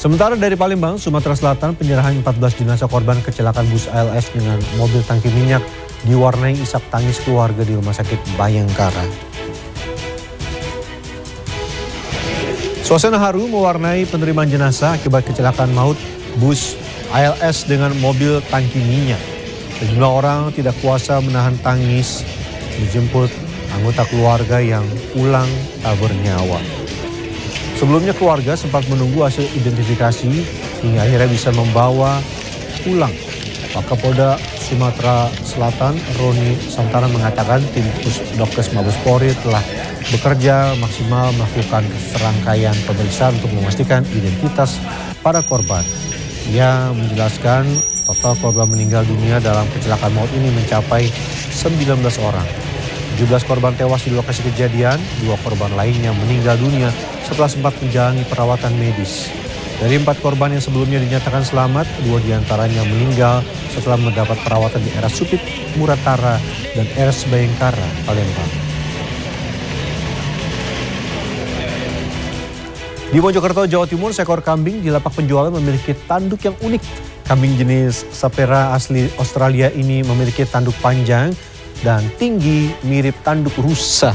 Sementara dari Palembang, Sumatera Selatan, penyerahan 14 jenazah korban kecelakaan bus ALS dengan mobil tangki minyak diwarnai isak tangis keluarga di Rumah Sakit Bayangkara. Suasana haru mewarnai penerimaan jenazah akibat kecelakaan maut bus ALS dengan mobil tangki minyak. Sejumlah orang tidak kuasa menahan tangis menjemput anggota keluarga yang pulang tak bernyawa. Sebelumnya keluarga sempat menunggu hasil identifikasi hingga akhirnya bisa membawa pulang. Wakapolda Sumatera Selatan Roni Santana mengatakan tim Pusdokes Mabes Polri telah bekerja maksimal melakukan serangkaian pemeriksaan untuk memastikan identitas para korban. Ia menjelaskan total korban meninggal dunia dalam kecelakaan maut ini mencapai 19 orang. 17 korban tewas di lokasi kejadian, 2 korban lainnya meninggal dunia setelah sempat menjalani perawatan medis. Dari 4 korban yang sebelumnya dinyatakan selamat, 2 diantaranya meninggal setelah mendapat perawatan di RSUD Muratara dan RS Bayangkara, Palembang. Di Mojokerto, Jawa Timur, seekor kambing di lapak penjualan memiliki tanduk yang unik. Kambing jenis Sapera asli Australia ini memiliki tanduk panjang dan tinggi mirip tanduk rusa.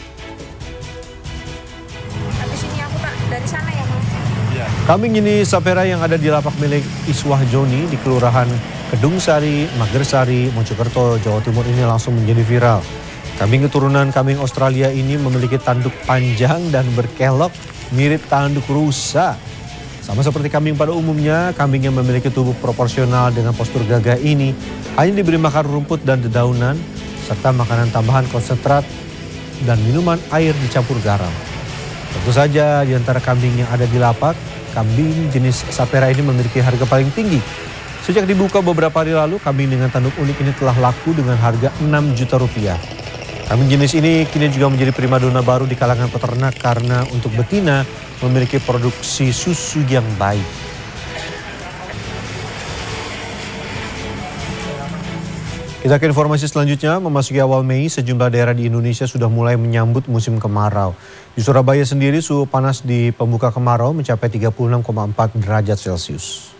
Habis ini aku tak dari sana ya, Mas? Ya. Kambing jenis Sapera yang ada di lapak milik Iswah Joni di Kelurahan Kedung Sari, Magersari, Mojokerto, Jawa Timur ini langsung menjadi viral. Kambing keturunan kambing Australia ini memiliki tanduk panjang dan berkelok mirip tanduk rusa. Sama seperti kambing pada umumnya, kambing yang memiliki tubuh proporsional dengan postur gagah ini hanya diberi makan rumput dan dedaunan, serta makanan tambahan konsentrat dan minuman air dicampur garam. Tentu saja di antara kambing yang ada di lapak, kambing jenis Sapera ini memiliki harga paling tinggi. Sejak dibuka beberapa hari lalu, kambing dengan tanduk unik ini telah laku dengan harga 6 juta rupiah. Kambing jenis ini kini juga menjadi primadona baru di kalangan peternak karena untuk betina memiliki produksi susu yang baik. Kita ke informasi selanjutnya, memasuki awal Mei, sejumlah daerah di Indonesia sudah mulai menyambut musim kemarau. Di Surabaya sendiri, suhu panas di pembuka kemarau mencapai 36,4 derajat Celcius.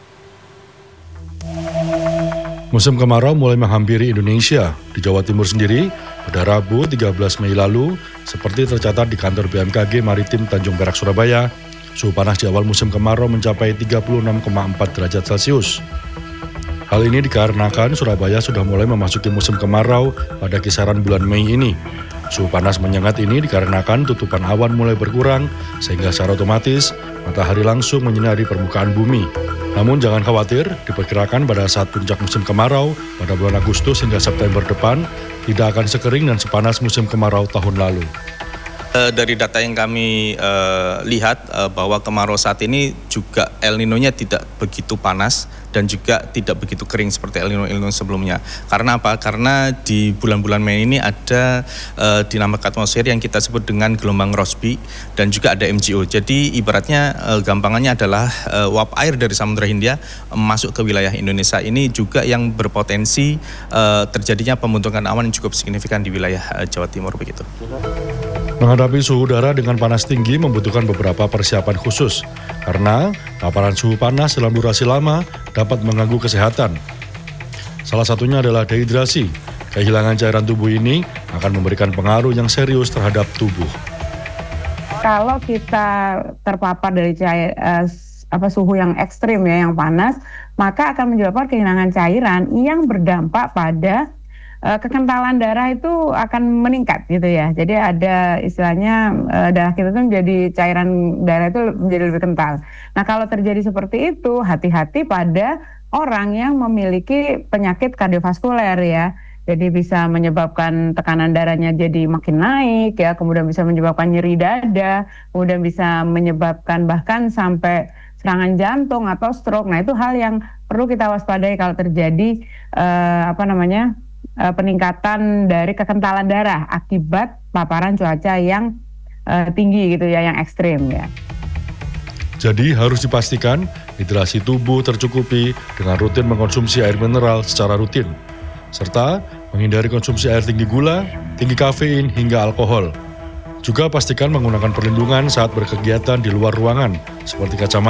Musim kemarau mulai menghampiri Indonesia. Di Jawa Timur sendiri, pada Rabu 13 Mei lalu, seperti tercatat di kantor BMKG Maritim Tanjung Perak, Surabaya, suhu panas di awal musim kemarau mencapai 36,4 derajat Celcius. Hal ini dikarenakan Surabaya sudah mulai memasuki musim kemarau pada kisaran bulan Mei ini. Suhu panas menyengat ini dikarenakan tutupan awan mulai berkurang, sehingga secara otomatis matahari langsung menyinari permukaan bumi. Namun jangan khawatir, diperkirakan pada saat puncak musim kemarau pada bulan Agustus hingga September depan tidak akan sekering dan sepanas musim kemarau tahun lalu. Dari data yang kami lihat bahwa kemarau saat ini juga El Nino-nya tidak begitu panas dan juga tidak begitu kering seperti El Nino sebelumnya. Karena apa? Karena di bulan-bulan Mei ini ada dinamika atmosfer yang kita sebut dengan gelombang Rossby dan juga ada MGO. Jadi ibaratnya gampangannya adalah uap air dari Samudra Hindia masuk ke wilayah Indonesia ini juga yang berpotensi terjadinya pembentukan awan yang cukup signifikan di wilayah Jawa Timur begitu. Menghadapi suhu udara dengan panas tinggi membutuhkan beberapa persiapan khusus, karena paparan suhu panas dalam durasi lama dapat mengganggu kesehatan. Salah satunya adalah dehidrasi. Kehilangan cairan tubuh ini akan memberikan pengaruh yang serius terhadap tubuh. Kalau kita terpapar dari suhu yang ekstrim ya, yang panas, maka akan menyebabkan kehilangan cairan yang berdampak pada kekentalan darah itu akan meningkat gitu ya. Jadi ada istilahnya darah kita tuh menjadi cairan darah itu menjadi lebih kental. Nah kalau terjadi seperti itu, hati-hati pada orang yang memiliki penyakit kardiovaskuler ya. Jadi bisa menyebabkan tekanan darahnya jadi makin naik ya, kemudian bisa menyebabkan nyeri dada, kemudian bisa menyebabkan bahkan sampai serangan jantung atau stroke. Nah itu hal yang perlu kita waspadai kalau terjadi peningkatan dari kekentalan darah akibat paparan cuaca yang tinggi gitu ya, yang ekstrim ya. Jadi harus dipastikan hidrasi tubuh tercukupi dengan rutin mengkonsumsi air mineral secara rutin, serta menghindari konsumsi air tinggi gula, tinggi kafein hingga alkohol. Juga pastikan menggunakan perlindungan saat berkegiatan di luar ruangan seperti kacamata